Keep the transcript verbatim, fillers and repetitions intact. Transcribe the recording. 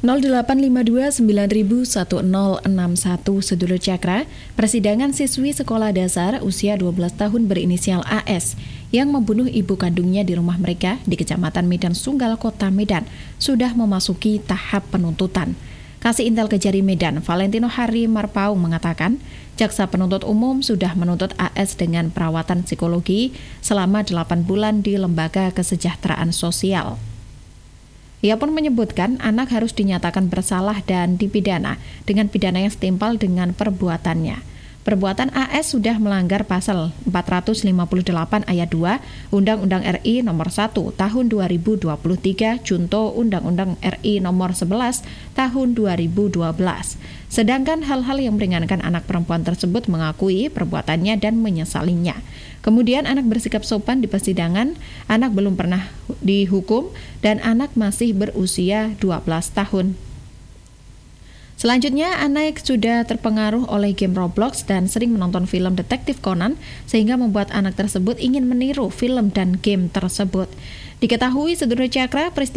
nol delapan lima dua sembilan satu nol enam satu Sedulur Cakra, persidangan siswi sekolah dasar usia dua belas tahun berinisial A S yang membunuh ibu kandungnya di rumah mereka di Kecamatan Medan Sunggal, Kota Medan, sudah memasuki tahap penuntutan. Kasih Intel Kejari Medan, Valentino Hari Marpaung mengatakan, jaksa penuntut umum sudah menuntut A S dengan perawatan psikologi selama delapan bulan di Lembaga Kesejahteraan Sosial. Ia pun menyebutkan anak harus dinyatakan bersalah dan dipidana dengan pidana yang setimpal dengan perbuatannya. Perbuatan A S sudah melanggar pasal empat ratus lima puluh delapan ayat dua Undang-Undang R I nomor satu tahun dua ribu dua puluh tiga junto Undang-Undang R I nomor sebelas tahun dua ribu dua belas. Sedangkan hal-hal yang meringankan anak perempuan tersebut mengakui perbuatannya dan menyesalinya. Kemudian anak bersikap sopan di persidangan, anak belum pernah dihukum dan anak masih berusia dua belas tahun. Selanjutnya, anak sudah terpengaruh oleh game Roblox dan sering menonton film Detektif Conan sehingga membuat anak tersebut ingin meniru film dan game tersebut. Diketahui Sedulur Cakra, peristiwa